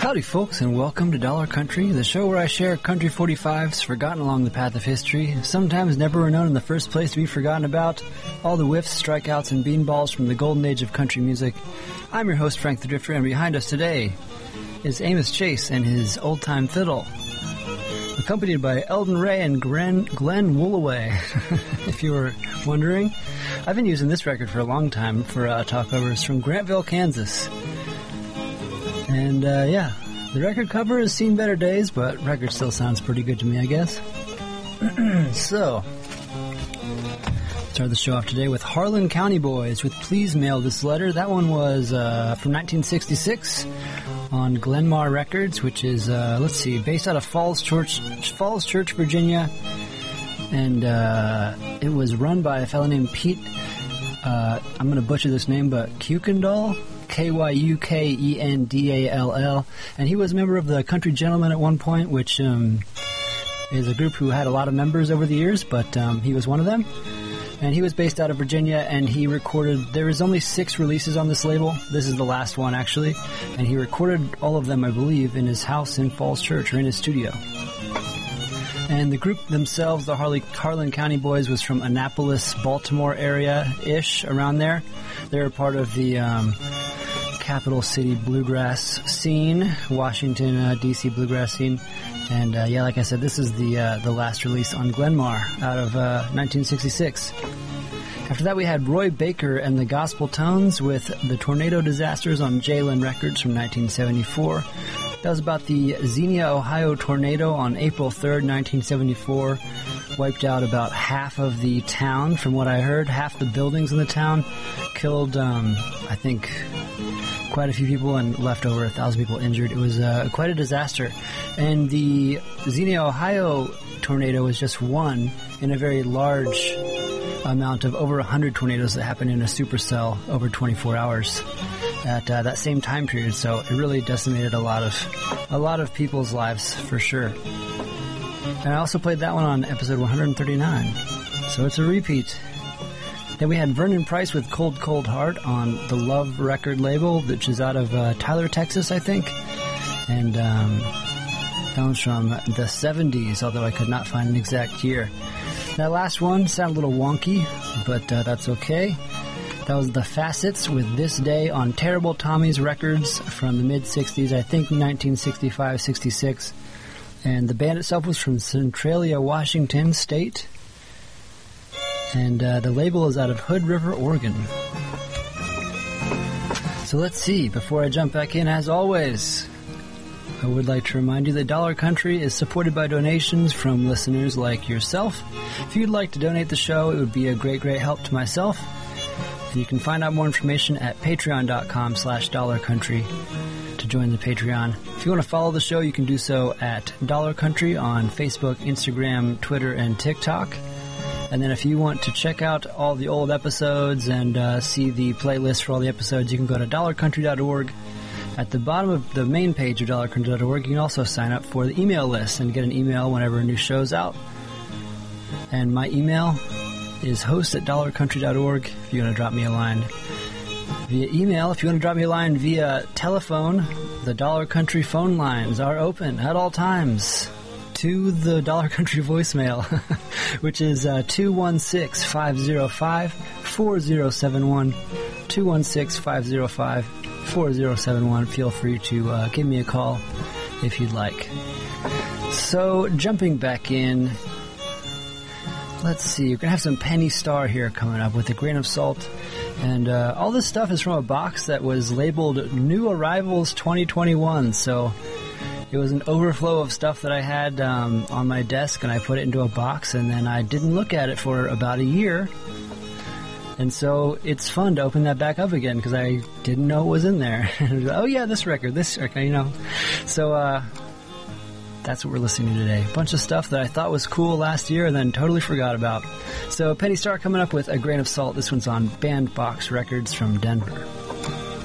Howdy, folks, and welcome to Dollar Country, the show where I share country 45s forgotten along the path of history, sometimes never were known in the first place to be forgotten about, all the whiffs, strikeouts, and beanballs from the golden age of country music. I'm your host, Frank the Drifter, and behind us today is Amos Chase and his old-time fiddle, accompanied by Eldon Ray and Glenn Woolaway. If you were wondering, I've been using this record for a long time for talkovers from Grantville, Kansas. And, the record cover has seen better days, but record still sounds pretty good to me, I guess. So, start the show off today with Harlan County Boys with Please Mail This Letter. That one was from 1966 on Glenmar Records, which is, based out of Falls Church, Virginia. And it was run by a fellow named Pete, I'm going to butcher this name, but Kuykendall? Kyukendall, and he was a member of the Country Gentlemen at one point, which is a group who had a lot of members over the years, but he was one of them. And he was based out of Virginia, and he recorded, there is only 6 releases on this label. This is the last one, actually. And he recorded all of them, I believe, in his house in Falls Church, or in his studio. And the group themselves, the Harlan County Boys, was from Annapolis, Baltimore area-ish, around there. They were part of the Capital City bluegrass scene, Washington, D.C. bluegrass scene. And, like I said, this is the last release on Glenmar out of 1966. After that, we had Roy Baker and the Gospel Tones with the Tornado Disasters on Jalen Records from 1974. That was about the Xenia, Ohio tornado on April 3rd, 1974. Wiped out about half of the town, from what I heard. Half the buildings in the town. Killed, I think, quite a few people and left over 1,000 people injured. It was quite a disaster. And the Xenia, Ohio tornado was just one in a very large amount of over 100 tornadoes that happened in a supercell over 24 hours at that same time period. So it really decimated a lot of people's lives for sure. And I also played that one on episode 139. So it's a repeat. Then we had Vernon Price with Cold Cold Heart on the Love record label, which is out of Tyler, Texas, I think. And that one's from the 70s, although I could not find an exact year. That last one sounded a little wonky, but that's okay. That was The Facets with This Day on Terrible Tommy's Records from the mid-60s, I think 1965-66. And the band itself was from Centralia, Washington State. And the label is out of Hood River, Oregon. So let's see. Before I jump back in, as always, I would like to remind you that Dollar Country is supported by donations from listeners like yourself. If you'd like to donate the show, it would be a great, great help to myself. And you can find out more information at patreon.com/dollarcountry to join the Patreon. If you want to follow the show, you can do so at Dollar Country on Facebook, Instagram, Twitter, and TikTok. And then if you want to check out all the old episodes and see the playlist for all the episodes, you can go to dollarcountry.org. At the bottom of the main page of dollarcountry.org, you can also sign up for the email list and get an email whenever a new show's out. And my email is host@dollarcountry.org if you want to drop me a line via email. If you want to drop me a line via telephone, the Dollar Country phone lines are open at all times to the Dollar Country voicemail, which is 216-505-4071, 216-505-4071. Feel free to give me a call if you'd like. So, jumping back in, let's see, we're going to have some Penny Star here coming up with A Grain of Salt. And all this stuff is from a box that was labeled New Arrivals 2021, so it was an overflow of stuff that I had on my desk, and I put it into a box, and then I didn't look at it for about a year. And so it's fun to open that back up again, because I didn't know it was in there. Oh yeah, this record, you know. So that's what we're listening to today. A bunch of stuff that I thought was cool last year and then totally forgot about. So Penny Star coming up with A Grain of Salt. This one's on Bandbox Records from Denver.